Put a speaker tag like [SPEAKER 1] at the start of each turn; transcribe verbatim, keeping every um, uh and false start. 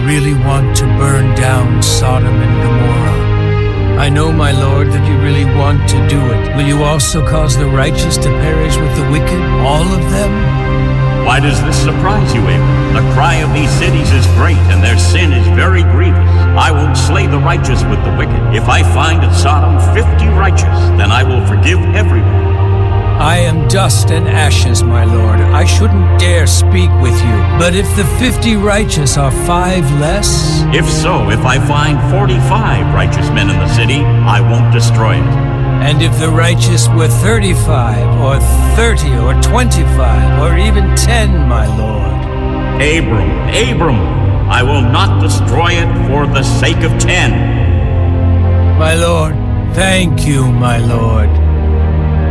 [SPEAKER 1] really want to burn down Sodom and Gomorrah? I know, my Lord, that you really want to do it. Will you also cause the righteous to perish with the wicked, all of them?
[SPEAKER 2] Why does this surprise you, Abram? The cry of these cities is great, and their sin is very grievous. I won't slay the righteous with the wicked. If I find at Sodom fifty righteous, then I will forgive everyone.
[SPEAKER 1] I am dust and ashes, my Lord. I shouldn't dare speak with you. But if the fifty righteous are five less?
[SPEAKER 2] If so, if I find forty-five righteous men in the city, I won't destroy it.
[SPEAKER 1] And if the righteous were thirty-five, or thirty, or twenty-five, or even ten, my Lord?
[SPEAKER 2] Abram, Abram, I will not destroy it for the sake of ten.
[SPEAKER 1] My Lord, thank you, my Lord.